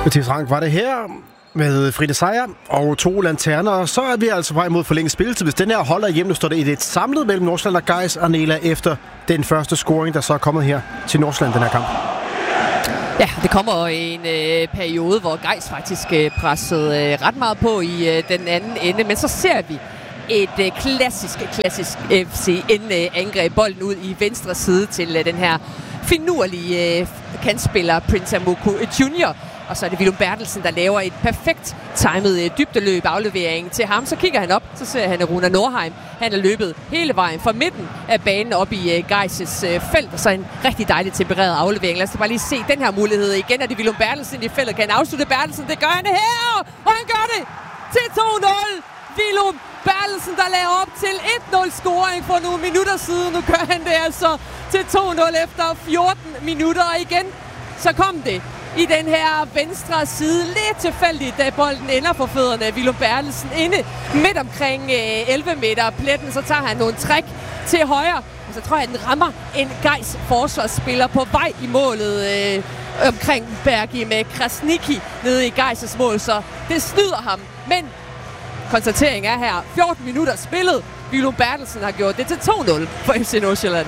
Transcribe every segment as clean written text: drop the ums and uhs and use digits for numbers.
Mathias Rank var det her med Frida Seier og 2 lanterner. Så er vi altså vej mod forlænget spilletid. Hvis den her holder hjem, nu står det et samlet mellem Nordsjælland og Gais og Nela efter den første scoring, der så er kommet her til Nordsjælland, den her kamp. Ja, det kommer en periode, hvor Gais faktisk pressede ret meget på i den anden ende, men så ser vi et klassisk FCN-angreb. Bolden ud i venstre side til den her finurlige kantspiller Prince Amuku Junior. Og så er det Willum Bertelsen, der laver et perfekt timet dybdeløb aflevering til ham. Så kigger han op, så ser han Runa Norheim. Han er løbet hele vejen fra midten af banen op i Gais' felt. Og så en rigtig dejligt tempereret aflevering. Lad os bare lige se den her mulighed igen. Er det Willum Bertelsen i feltet? Kan han afslutte Bertelsen? Det gør han her! Og han gør det til 2-0! Willum Bertelsen, der laver op til 1-0-scoring for nogle minutter siden. Nu gør han det altså til 2-0 efter 14 minutter. Og igen, så kom det i den her venstre side. Lidt tilfældigt, da bolden ender for fødderne af Willum Bertelsen inde midt omkring 11 meter pletten. Så tager han nogle træk til højre, og så tror jeg, at den rammer en Gais forsvarsspiller på vej i målet omkring Bergi med Krasniqi nede i Gais' mål. Så det snyder ham, men konstateringen er her. 14 minutter spillet. Willum Bertelsen har gjort det til 2-0 for FC Nordsjælland.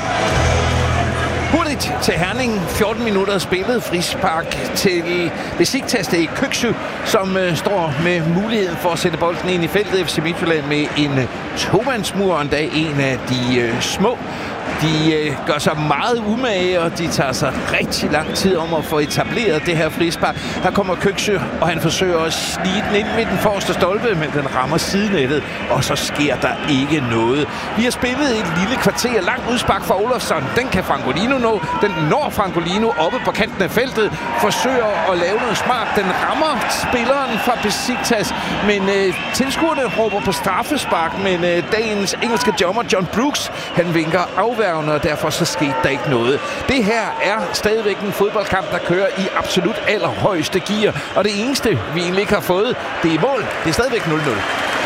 Hurtigt til Herning. 14 minutter spillet. Frispark til Besiktas i Køksø, som står med muligheden for at sætte bolden ind i feltet. FC Midtjylland med en tomandsmur, og endda en af de små. De gør sig meget umage, og de tager sig rigtig lang tid om at få etableret det her frispark. Her kommer Køksø, og han forsøger at snige den ind med den forreste stolpe, men den rammer sidenettet, og så sker der ikke noget. Vi har spillet et lille kvarter langt udspark fra Olofsson. Den kan Francolino nå. Den når Francolino oppe på kanten af feltet, forsøger at lave noget smart. Den rammer spilleren fra Besiktas, men tilskuerne råber på straffespark, men dagens engelske dommer John Brooks, han vinker afværgende, og derfor så skete der ikke noget. Det her er stadigvæk en fodboldkamp, der kører i absolut allerhøjeste gear, og det eneste, vi egentlig ikke har fået, det er mål. Det er stadigvæk 0-0.